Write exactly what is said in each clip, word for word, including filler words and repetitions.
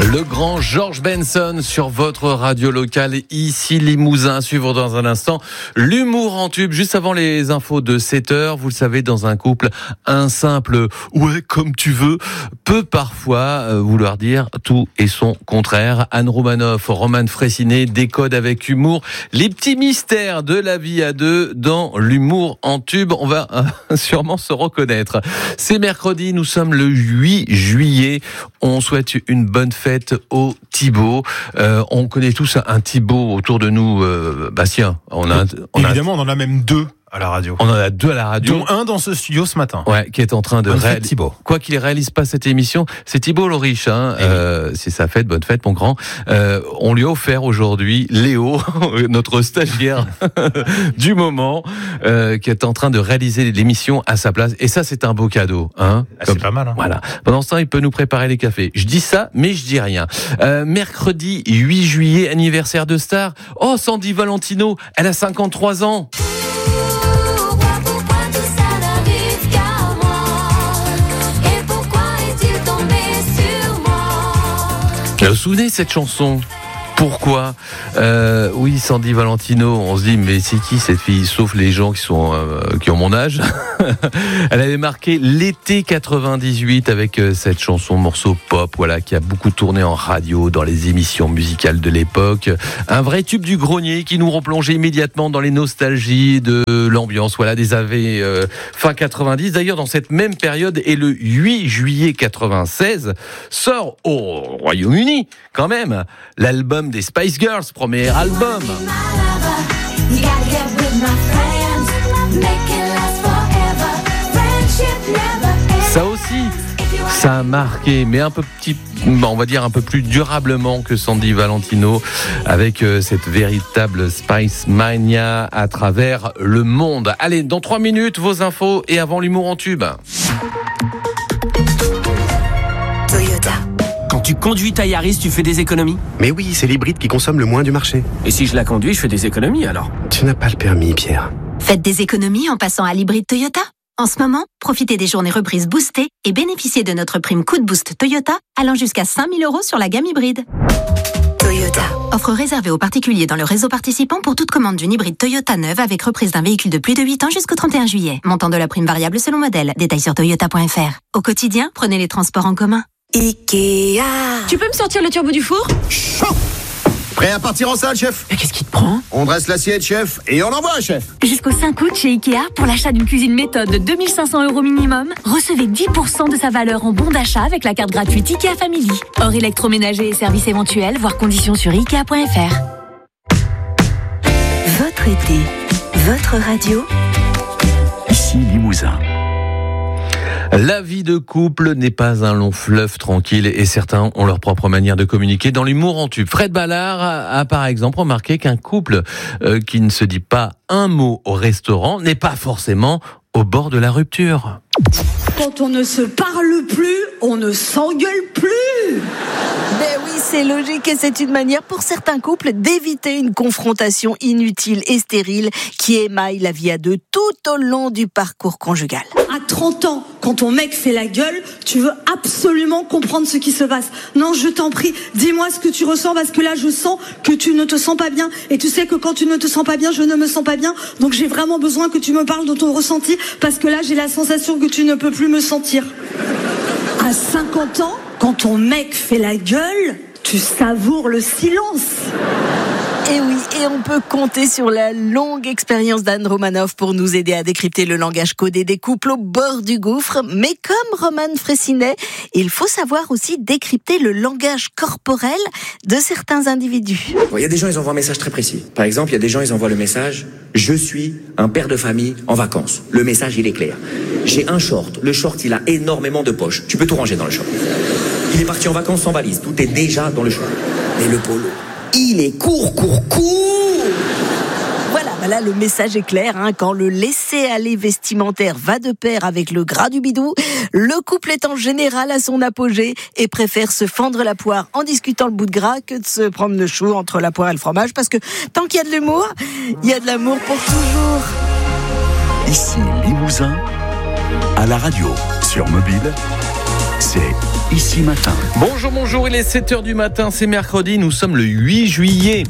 Le grand George Benson sur votre radio locale, ici Limousin. Suivre dans un instant l'humour en tube. Juste avant les infos de sept heures, vous le savez, dans un couple, un simple « ouais, comme tu veux » peut parfois vouloir dire tout et son contraire. Anne Romanoff, Roman Frécinet décode avec humour les petits mystères de la vie à deux dans l'humour en tube. On va sûrement se reconnaître. C'est mercredi, nous sommes le huit juillet. On souhaite une bonne fête au Thibaut. Euh, on connaît tous un Thibaut autour de nous. Euh, Bastien, on a, on évidemment, a... on en a même deux à la radio. On en a deux à la radio. Dont un dans ce studio ce matin. Ouais, qui est en train de réaliser. Thibaut. Quoi qu'il réalise pas cette émission, c'est Thibaut Loriche. Hein. Euh, c'est sa fête, bonne fête, mon grand. Euh, on lui a offert aujourd'hui Léo, notre stagiaire du moment, euh, qui est en train de réaliser l'émission à sa place. Et ça, c'est un beau cadeau. Hein. Ah, Comme... c'est pas mal. Hein. Voilà. Pendant ce temps, il peut nous préparer les cafés. Je dis ça, mais je dis rien. Euh, mercredi huit juillet, anniversaire de star. Oh, Sandy Valentino, elle a cinquante-trois ans. Vous vous souvenez de cette chanson ? Pourquoi ? euh, Oui, Sandy Valentino, on se dit, mais c'est qui cette fille ? Sauf les gens qui sont euh, qui ont mon âge. Elle avait marqué l'été quatre-vingt-dix-huit avec euh, cette chanson, morceau pop, voilà, qui a beaucoup tourné en radio, dans les émissions musicales de l'époque. Un vrai tube du grenier qui nous replongeait immédiatement dans les nostalgies de l'ambiance, voilà, des années euh, fin quatre-vingt-dix. D'ailleurs, dans cette même période, et le huit juillet quatre-vingt-seize, sort au Royaume-Uni, quand même, l'album des Spice Girls, premier album. Ça aussi, ça a marqué, mais un peu petit, on va dire un peu plus durablement que Sandy Valentino, avec cette véritable Spice Mania à travers le monde. Allez, dans trois minutes, vos infos et avant l'humour en tube. Toyota. Quand tu conduis ta Yaris, tu fais des économies ? Mais oui, c'est l'hybride qui consomme le moins du marché. Et si je la conduis, je fais des économies alors ? Tu n'as pas le permis, Pierre. Faites des économies en passant à l'hybride Toyota. En ce moment, profitez des journées reprises boostées et bénéficiez de notre prime Coup de Boost Toyota allant jusqu'à cinq mille euros sur la gamme hybride. Toyota. Offre réservée aux particuliers dans le réseau participant pour toute commande d'une hybride Toyota neuve avec reprise d'un véhicule de plus de huit ans jusqu'au trente et un juillet. Montant de la prime variable selon modèle. Détails sur toyota point f r. Au quotidien, prenez les transports en commun. Ikea. Tu peux me sortir le turbo du four ? Chaud. Prêt à partir en salle, chef ? Mais qu'est-ce qui te prend ? On dresse l'assiette, chef, et on envoie, chef. Jusqu'au cinq août chez Ikea, pour l'achat d'une cuisine méthode de deux mille cinq cents euros minimum, recevez dix pour cent de sa valeur en bon d'achat avec la carte gratuite Ikea Family. Hors électroménager et services éventuels, voir conditions sur ikea point f r. Votre été, votre radio. Ici Limousin. La vie de couple n'est pas un long fleuve tranquille et certains ont leur propre manière de communiquer dans l'humour en tube. Fred Ballard a, a par exemple remarqué qu'un couple euh, qui ne se dit pas un mot au restaurant n'est pas forcément au bord de la rupture. Quand on ne se parle plus, on ne s'engueule plus. Ben oui, c'est logique et c'est une manière pour certains couples d'éviter une confrontation inutile et stérile qui émaille la vie à deux tout au long du parcours conjugal. À trente ans, quand ton mec fait la gueule, tu veux absolument comprendre ce qui se passe. Non, je t'en prie, dis-moi ce que tu ressens parce que là, je sens que tu ne te sens pas bien. Et tu sais que quand tu ne te sens pas bien, je ne me sens pas bien. Donc j'ai vraiment besoin que tu me parles de ton ressenti parce que là, j'ai la sensation que tu ne peux plus me sentir. À cinquante ans, quand ton mec fait la gueule, tu savoures le silence. Et oui, et on peut compter sur la longue expérience d'Anne Romanoff pour nous aider à décrypter le langage codé des couples au bord du gouffre. Mais comme Roman Frécinet, il faut savoir aussi décrypter le langage corporel de certains individus. Il y a des gens, ils envoient un message très précis. Par exemple, il y a des gens, ils envoient le message « Je suis un père de famille en vacances ». Le message, il est clair. J'ai un short. Le short, il a énormément de poches. Tu peux tout ranger dans le short. Il est parti en vacances sans valise. Tout est déjà dans le short. Mais le polo, il est court, court, court. Voilà, bah là le message est clair, hein, quand le laisser-aller vestimentaire va de pair avec le gras du bidou, le couple est en général à son apogée et préfère se fendre la poire en discutant le bout de gras que de se prendre le chou entre la poire et le fromage, parce que tant qu'il y a de l'humour, il y a de l'amour pour toujours. Ici Limousin, à la radio, sur mobile, c'est Ici Matin. Bonjour, bonjour, il est sept heures du matin, c'est mercredi, nous sommes le huit juillet.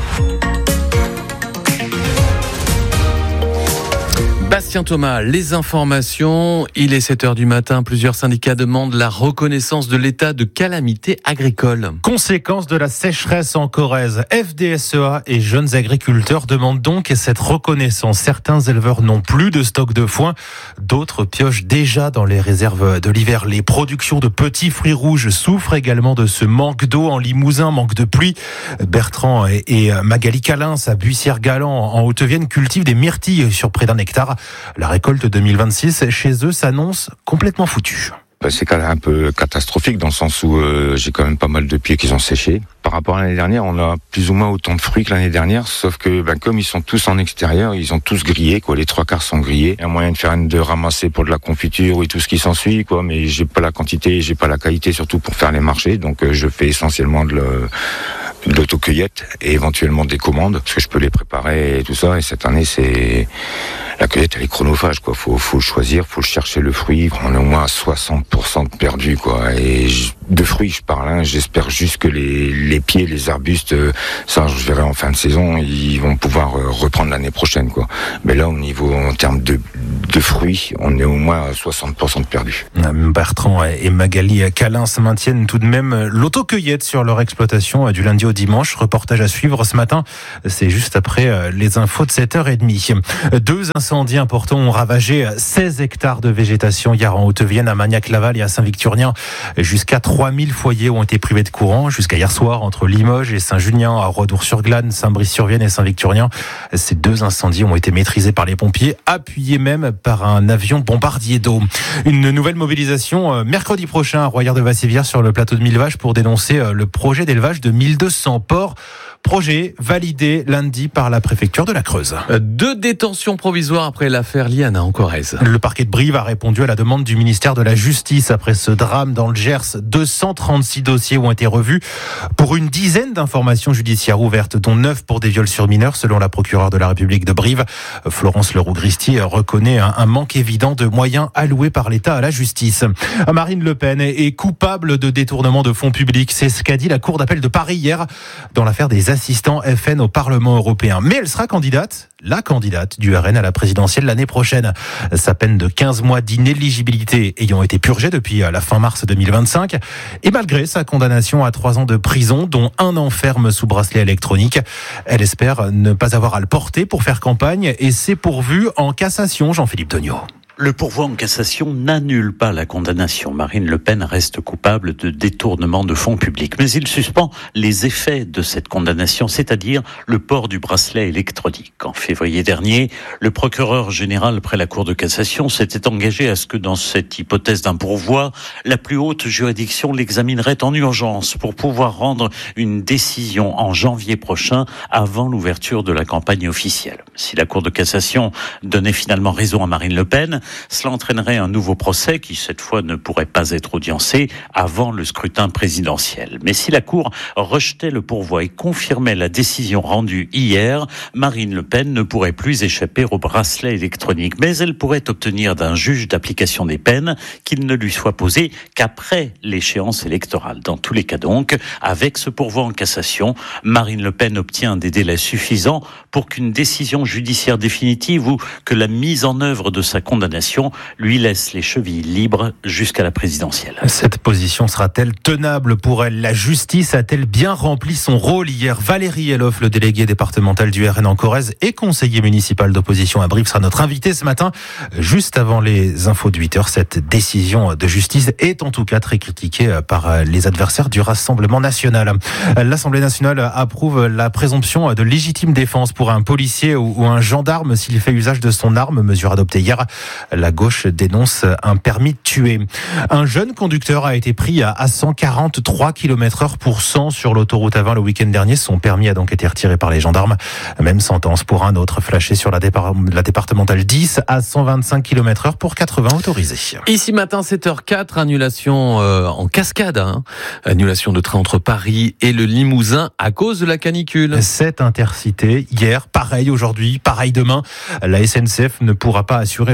Bastien Thomas, les informations, il est sept heures du matin, plusieurs syndicats demandent la reconnaissance de l'état de calamité agricole. Conséquence de la sécheresse en Corrèze, F D S E A et jeunes agriculteurs demandent donc cette reconnaissance. Certains éleveurs n'ont plus de stock de foin, d'autres piochent déjà dans les réserves de l'hiver. Les productions de petits fruits rouges souffrent également de ce manque d'eau en Limousin, manque de pluie. Bertrand et Magali Calins à Buissière-Galant en Haute-Vienne cultivent des myrtilles sur près d'un hectare. La récolte deux mille vingt-six chez eux s'annonce complètement foutue. C'est quand même un peu catastrophique dans le sens où euh, j'ai quand même pas mal de pieds qui ont séché. Par rapport à l'année dernière, on a plus ou moins autant de fruits que l'année dernière, sauf que ben, comme ils sont tous en extérieur, ils ont tous grillé, quoi. Les trois quarts sont grillés. Il y a moyen de faire une, de ramasser pour de la confiture et tout ce qui s'ensuit, quoi. Mais j'ai pas la quantité, j'ai pas la qualité, surtout pour faire les marchés. Donc euh, je fais essentiellement de, le, de l'autocueillette et éventuellement des commandes, parce que je peux les préparer et tout ça. Et cette année, c'est la cueillette, elle est chronophage, quoi. Faut, faut choisir, faut chercher le fruit. On est au moins à soixante pour cent de perdu, quoi. Et je, de fruits, je parle, hein. J'espère juste que les, les pieds, les arbustes, ça, je verrai en fin de saison, ils vont pouvoir reprendre l'année prochaine, quoi. Mais là, au niveau, en termes de, de fruits, on est au moins à soixante pour cent de perdu. Bertrand et Magali Calins maintiennent tout de même l'autocueillette sur leur exploitation du lundi au dimanche. Reportage à suivre ce matin. C'est juste après les infos de sept heures trente. Deux incendies importants ont ravagé seize hectares de végétation hier en Haute-Vienne, à Magnac-Laval et à Saint-Victurnien. Jusqu'à trois mille foyers ont été privés de courant jusqu'à hier soir entre Limoges et Saint-Junien, à Rodour-sur-Glane, Saint-Brice-sur-Vienne et Saint-Victurnien. Ces deux incendies ont été maîtrisés par les pompiers, appuyés même par un avion bombardier d'eau. Une nouvelle mobilisation mercredi prochain à Royère-de-Vassivière sur le plateau de Millevaches pour dénoncer le projet d'élevage de mille deux cents porcs. Projet validé lundi par la préfecture de la Creuse. Deux détentions provisoires après l'affaire Liana en Corrèze. Le parquet de Brive a répondu à la demande du ministère de la Justice après ce drame dans le Gers. deux cent trente-six dossiers ont été revus pour une dizaine d'informations judiciaires ouvertes, dont neuf pour des viols sur mineurs, selon la procureure de la République de Brive. Florence Leroux-Gristi reconnaît un manque évident de moyens alloués par l'État à la justice. Marine Le Pen est coupable de détournement de fonds publics. C'est ce qu'a dit la Cour d'appel de Paris hier dans l'affaire des assistants F N au Parlement européen. Mais elle sera candidate, la candidate du R N à la présidentielle l'année prochaine. Sa peine de quinze mois d'inéligibilité ayant été purgée depuis la fin mars deux mille vingt-cinq. Et malgré sa condamnation à trois ans de prison, dont un an ferme sous bracelet électronique, elle espère ne pas avoir à le porter pour faire campagne et s'est pourvue en cassation, Jean-Philippe Degnaud. Le pourvoi en cassation n'annule pas la condamnation. Marine Le Pen reste coupable de détournement de fonds publics. Mais il suspend les effets de cette condamnation, c'est-à-dire le port du bracelet électronique. En février dernier, le procureur général près la Cour de cassation s'était engagé à ce que dans cette hypothèse d'un pourvoi, la plus haute juridiction l'examinerait en urgence pour pouvoir rendre une décision en janvier prochain avant l'ouverture de la campagne officielle. Si la Cour de cassation donnait finalement raison à Marine Le Pen, cela entraînerait un nouveau procès qui, cette fois, ne pourrait pas être audiencé avant le scrutin présidentiel. Mais si la Cour rejetait le pourvoi et confirmait la décision rendue hier, Marine Le Pen ne pourrait plus échapper au bracelet électronique. Mais elle pourrait obtenir d'un juge d'application des peines qu'il ne lui soit posé qu'après l'échéance électorale. Dans tous les cas donc, avec ce pourvoi en cassation, Marine Le Pen obtient des délais suffisants pour qu'une décision judiciaire définitive ou que la mise en œuvre de sa condamnation lui laisse les chevilles libres jusqu'à la présidentielle. Cette position sera-t-elle tenable pour elle? La justice a-t-elle bien rempli son rôle hier? Valérie Eloff, le délégué départemental du R N en Corrèze et conseiller municipal d'opposition à Brive, sera notre invité ce matin. Juste avant les infos de huit heures, cette décision de justice est en tout cas très critiquée par les adversaires du Rassemblement national. L'Assemblée nationale approuve la présomption de légitime défense pour un policier ou un gendarme s'il fait usage de son arme, mesure adoptée hier. La gauche dénonce un permis de tuer. Un jeune conducteur a été pris à cent quarante-trois kilomètres heure pour cent sur l'autoroute A vingt le week-end dernier. Son permis a donc été retiré par les gendarmes. Même sentence pour un autre flashé sur la, départ- la départementale dix à cent vingt-cinq kilomètres heure pour quatre-vingts autorisés. Ici matin sept heures quatre, annulation euh, en cascade. Hein. Annulation de train entre Paris et le Limousin à cause de la canicule. Cette intercité hier, pareil aujourd'hui, pareil demain. La S N C F ne pourra pas assurer le confort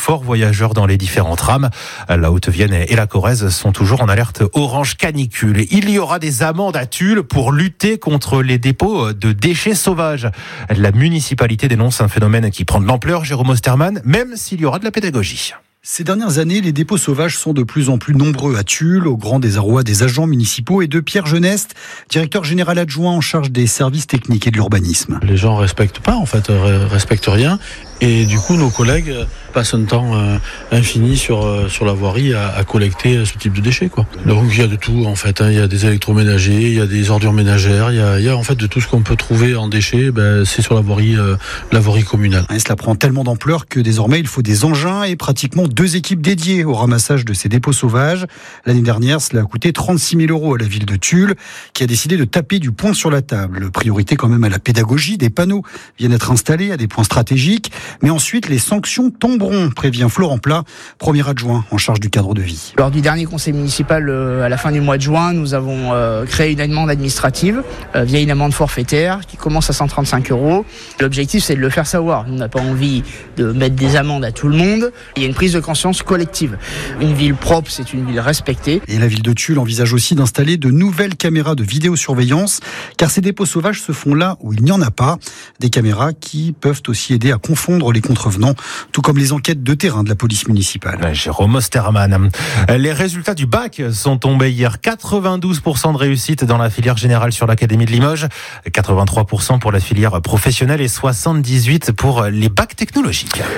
forts voyageurs dans les différentes rames. La Haute-Vienne et la Corrèze sont toujours en alerte orange canicule. Il y aura des amendes à Tulle pour lutter contre les dépôts de déchets sauvages. La municipalité dénonce un phénomène qui prend de l'ampleur, Jérôme Osterman, même s'il y aura de la pédagogie. Ces dernières années, les dépôts sauvages sont de plus en plus nombreux à Tulle, au grand désarroi des agents municipaux et de Pierre Geneste, directeur général adjoint en charge des services techniques et de l'urbanisme. Les gens respectent pas, en fait, respectent rien. Et du coup, nos collègues passent un temps euh, infini sur, euh, sur la voirie à, à collecter ce type de déchets, quoi. Donc il y a de tout, en fait. Hein. Il y a des électroménagers, il y a des ordures ménagères, il y a, il y a en fait de tout ce qu'on peut trouver en déchets, ben, c'est sur la voirie, euh, la voirie communale. Et cela prend tellement d'ampleur que désormais il faut des engins et pratiquement deux équipes dédiées au ramassage de ces dépôts sauvages. L'année dernière, cela a coûté trente-six mille euros à la ville de Tulle, qui a décidé de taper du poing sur la table. Priorité quand même à la pédagogie, des panneaux viennent être installés à des points stratégiques. Mais ensuite, les sanctions tomberont, prévient Florent Plat, premier adjoint en charge du cadre de vie. Lors du dernier conseil municipal, euh, à la fin du mois de juin, nous avons euh, créé une amende administrative euh, via une amende forfaitaire qui commence à cent trente-cinq euros. L'objectif, c'est de le faire savoir. On n'a pas envie de mettre des amendes à tout le monde. Il y a une prise de conscience collective. Une ville propre, c'est une ville respectée. Et la ville de Tulle envisage aussi d'installer de nouvelles caméras de vidéosurveillance, car ces dépôts sauvages se font là où il n'y en a pas. Des caméras qui peuvent aussi aider à confondre les contrevenants, tout comme les enquêtes de terrain de la police municipale. Jérôme Osterman. Les résultats du bac sont tombés hier. quatre-vingt-douze pour cent de réussite dans la filière générale sur l'Académie de Limoges, quatre-vingt-trois pour cent pour la filière professionnelle et soixante-dix-huit pour cent pour les bacs technologiques.